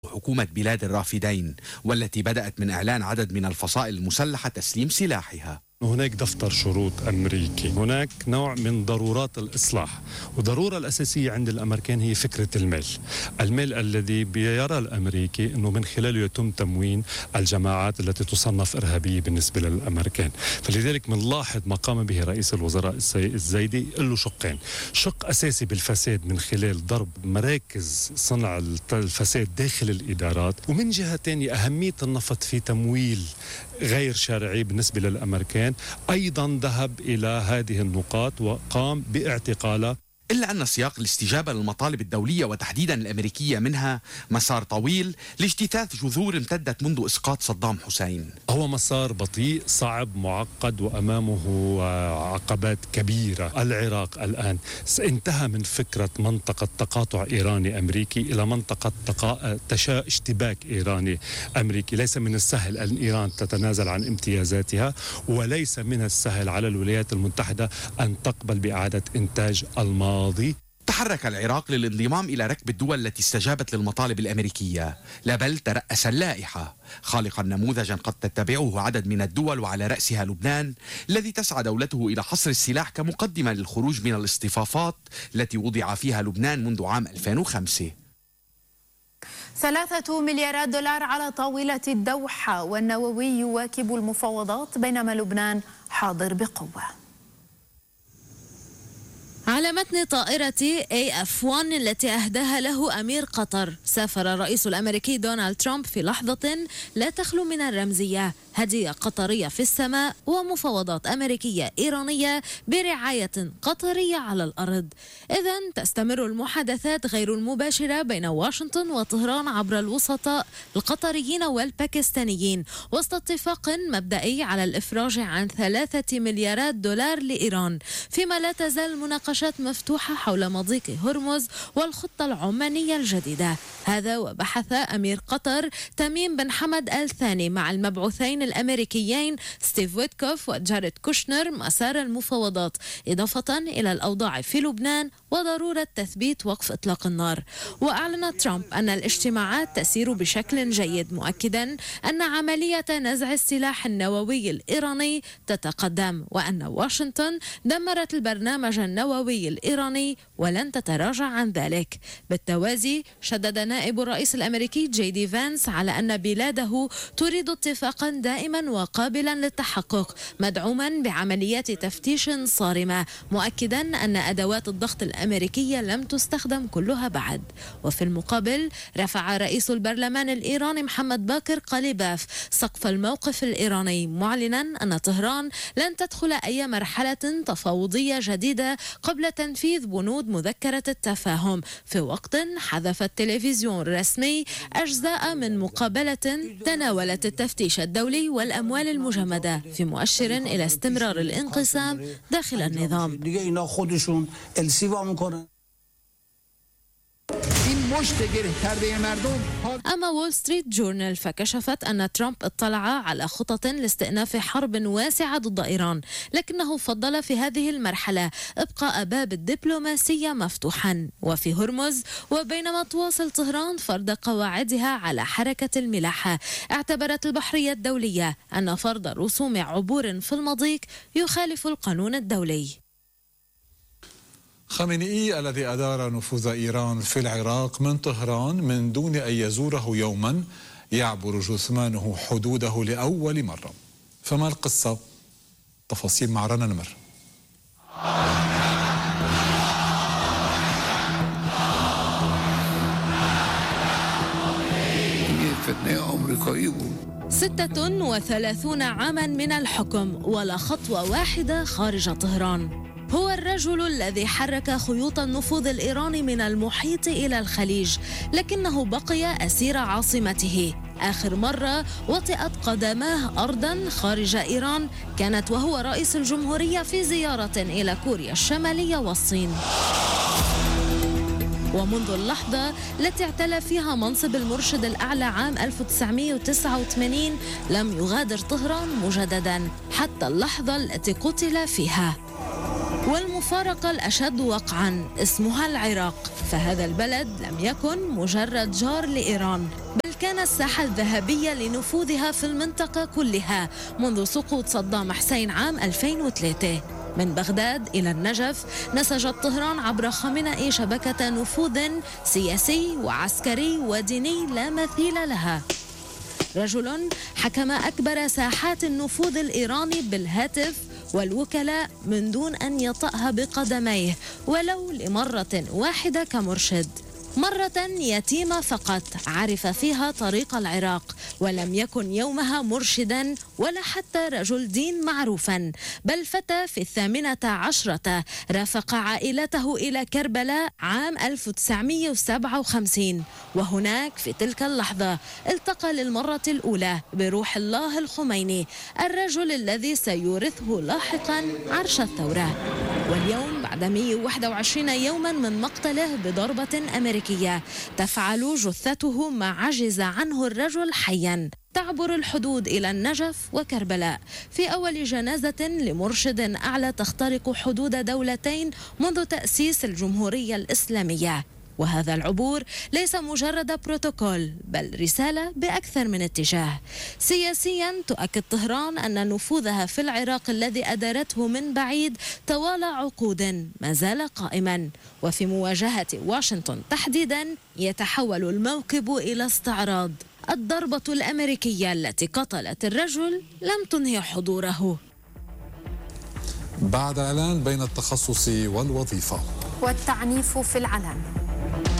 حكومة بلاد الرافدين، والتي بدأت من إعلان عدد من الفصائل المسلحة تسليم سلاحها. هناك دفتر شروط أمريكي، هناك نوع من ضرورات الإصلاح، والضرورة الأساسية عند الأمريكان هي فكرة المال الذي بيرى الأمريكي أنه من خلاله يتم تموين الجماعات التي تصنف إرهابية بالنسبة للأمريكان. فلذلك بنلاحظ ما قام به رئيس الوزراء الزايدي له شقين: شق أساسي بالفساد من خلال ضرب مراكز صنع الفساد داخل الإدارات، ومن جهة ثانية أهمية النفط في تمويل غير شرعي بالنسبة للأمريكان. أيضا ذهب إلى هذه النقاط وقام باعتقالها. إلا أن سياق الاستجابة للمطالب الدولية وتحديدا الأمريكية منها مسار طويل لاجتثاث جذور امتدت منذ إسقاط صدام حسين. هو مسار بطيء، صعب، معقد، وأمامه عقبات كبيرة. العراق الآن انتهى من فكرة منطقة تقاطع إيراني أمريكي إلى منطقة اشتباك إيراني أمريكي. ليس من السهل أن إيران تتنازل عن امتيازاتها، وليس من السهل على الولايات المتحدة أن تقبل بإعادة إنتاج الماضي. تحرك العراق للانضمام إلى ركب الدول التي استجابت للمطالب الأمريكية، لا بل ترأس اللائحة، خالقا نموذجا قد تتبعه عدد من الدول وعلى رأسها لبنان، الذي تسعى دولته إلى حصر السلاح كمقدمة للخروج من الاصطفافات التي وضع فيها لبنان منذ عام 2005. 3 مليارات دولار على طاولة الدوحة، والنووي يواكب المفاوضات بينما لبنان حاضر بقوة. على متن طائرة AF-1 التي أهداها له أمير قطر، سافر الرئيس الأمريكي دونالد ترامب في لحظة لا تخلو من الرمزية: هدية قطرية في السماء ومفاوضات أمريكية إيرانية برعاية قطرية على الأرض. إذن تستمر المحادثات غير المباشرة بين واشنطن وطهران عبر الوسطاء القطريين والباكستانيين وسط اتفاق مبدئي على الإفراج عن 3 مليارات دولار لإيران، فيما لا تزال مناقشات مفتوحة حول مضيق هرمز والخطة العمانية الجديدة. هذا وبحث أمير قطر تميم بن حمد آل ثاني مع المبعوثين الأمريكيين ستيف ويتكوف وجاريد كوشنر مسار المفاوضات، إضافة إلى الأوضاع في لبنان وضرورة تثبيت وقف إطلاق النار. وأعلن ترامب أن الاجتماعات تسير بشكل جيد، مؤكدا أن عملية نزع السلاح النووي الإيراني تتقدم، وأن واشنطن دمرت البرنامج النووي الإيراني ولن تتراجع عن ذلك. بالتوازي شدد نائب الرئيس الأمريكي جي دي فانس على أن بلاده تريد اتفاقا دائما وقابلا للتحقق مدعوما بعمليات تفتيش صارمة، مؤكدا أن أدوات الضغط الأمريكية لم تستخدم كلها بعد. وفي المقابل رفع رئيس البرلمان الإيراني محمد باكر قليباف سقف الموقف الإيراني، معلنا أن طهران لن تدخل أي مرحلة تفاوضية جديدة قبل تنفيذ بنود مذكرة التفاهم، في وقت حذف التلفزيون الرسمي أجزاء من مقابلة تناولت التفتيش الدولي والأموال المجمدة، في مؤشر إلى استمرار الانقسام داخل النظام. أما وول ستريت جورنال فكشفت أن ترامب اطلع على خطط لاستئناف حرب واسعة ضد إيران، لكنه فضل في هذه المرحلة إبقاء باب الدبلوماسية مفتوحا. وفي هرمز، وبينما تواصل طهران فرض قواعدها على حركة الملاحة، اعتبرت البحرية الدولية أن فرض رسوم عبور في المضيق يخالف القانون الدولي. خامنئي الذي أدار نفوذ إيران في العراق من طهران من دون أن يزوره يوما يعبر جثمانه حدوده لأول مرة. فما القصة؟ تفاصيل مع رنا نمر. بود 36 عاما من الحكم ولا خطوة واحدة خارج طهران. هو الرجل الذي حرك خيوط النفوذ الإيراني من المحيط إلى الخليج، لكنه بقي أسير عاصمته. آخر مرة وطئت قدماه أرضا خارج إيران كانت وهو رئيس الجمهورية في زيارة إلى كوريا الشمالية والصين. ومنذ اللحظة التي اعتلى فيها منصب المرشد الأعلى عام 1989 لم يغادر طهران مجددا حتى اللحظة التي قتل فيها. والمفارقة الأشد وقعا اسمها العراق، فهذا البلد لم يكن مجرد جار لإيران، بل كان الساحة الذهبية لنفوذها في المنطقة كلها منذ سقوط صدام حسين عام 2003. من بغداد إلى النجف نسجت طهران عبر خامنئي شبكة نفوذ سياسي وعسكري وديني لا مثيل لها. رجل حكم أكبر ساحات النفوذ الإيراني بالهاتف والوكلاء من دون أن يطأها بقدميه ولو لمرة واحدة كمرشد، مرة يتيمة فقط عرف فيها طريق العراق، ولم يكن يومها مرشدا ولا حتى رجل دين معروفا، بل فتى في 18 رافق عائلته إلى كربلاء عام 1957، وهناك في تلك اللحظة التقى للمرة الأولى بروح الله الخميني، الرجل الذي سيورثه لاحقا عرش الثورة. واليوم بعد 121 يوما من مقتله بضربة أمريكية تفعل جثته ما عجز عنه الرجل حيا، تعبر الحدود إلى النجف وكربلاء في أول جنازة لمرشد أعلى تخترق حدود دولتين منذ تأسيس الجمهورية الإسلامية. وهذا العبور ليس مجرد بروتوكول بل رسالة بأكثر من اتجاه. سياسيا تؤكد طهران أن نفوذها في العراق الذي أدارته من بعيد طوال عقود ما زال قائما، وفي مواجهة واشنطن تحديدا يتحول الموكب إلى استعراض. الضربة الأمريكية التي قتلت الرجل لم تنهي حضوره. بعد إعلان بين التخصص والوظيفة والتعنيف في العلن.